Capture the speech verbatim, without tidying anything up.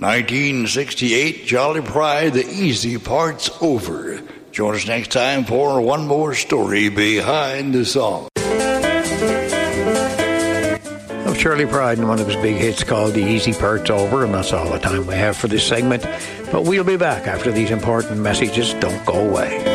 nineteen sixty-eight, Jolly Pride, The Easy Part's Over. Join us next time for one more story behind the song. Of Charlie Pride and one of his big hits called The Easy Part's Over, and that's all the time we have for this segment. But we'll be back after these important messages. Don't go away.